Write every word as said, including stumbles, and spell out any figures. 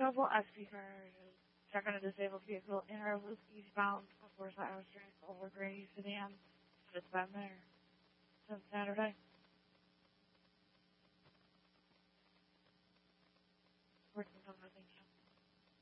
Noble S P car is checking a disabled vehicle in our loop eastbound before I was trying to over Grady Sedan. It's been there since Saturday. Working on my thing.